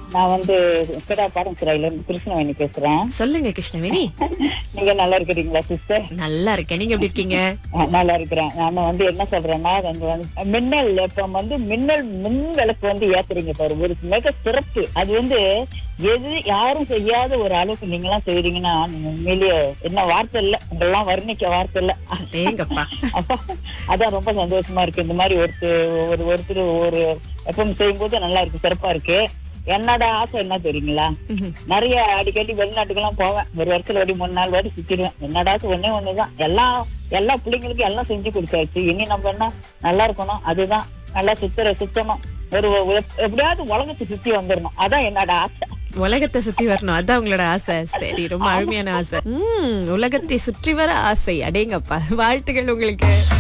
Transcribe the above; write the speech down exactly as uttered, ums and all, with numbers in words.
நான் வந்து கடா பாடம் சிறையில இருந்து கிருஷ்ணவேணி பேசுறேன். சொல்லுங்க கிருஷ்ணவேணி. நீங்க நல்லா இருக்கிறீங்களா சிஸ்டர்? நல்லா இருக்கேன், நீங்க எப்படி இருக்கீங்க? அஹ் நல்லா இருக்கிறேன். நாம வந்து என்ன சொல்றேன்னா வந்து வந்து மின்னல் இப்ப வந்து மின்னல் மின் விளக்கு வந்து ஏத்துறீங்க பாரு, ஒரு மிக சிறப்பு. அது வந்து எது யாரும் செய்யாத ஒரு அளவுக்கு நீங்க எல்லாம் செய்றீங்கன்னா நீங்க உண்மையிலேயே என்ன வார்த்தை இல்ல, உங்களெல்லாம் வர்ணிக்க வார்த்தை இல்ல. அடேங்கப்பா. அப்ப அதான் ரொம்ப சந்தோஷமா இருக்கு. இந்த மாதிரி ஒருத்தர் ஒரு ஒருத்தர் ஒரு எப்பவும் செய்யும் போது நல்லா இருக்கு, சிறப்பா இருக்கு. என்னோட ஆசை என்ன தெரியுங்களா, நிறைய அடிக்கடி வெளிநாட்டுக்கெல்லாம் போவேன். ஒரு வருஷத்துல ஒரு மூணு நாள் வாட்டி சுத்திடுவேன். என்னோட ஆசை ஒன்னே ஒண்ணுதான், எல்லாம் எல்லா பிள்ளைங்களுக்கும் எல்லாம் செஞ்சு கொடுத்தாச்சு. இனி நம்ம என்ன நல்லா இருக்கணும், அதுதான். நல்லா சுத்துற சுத்தணும், ஒரு ஒரு- எப்படியாவது உலகத்தை சுத்தி வந்துடணும், அதான் என்னோட ஆசை. உலகத்தை சுத்தி வரணும், அதான் உங்களோட ஆசை. சரி, ரொம்ப அருமையான ஆசை. உம் உலகத்தை சுற்றி வர ஆசை. அடேங்கப்பா, வாழ்த்துக்கள் உங்களுக்கு.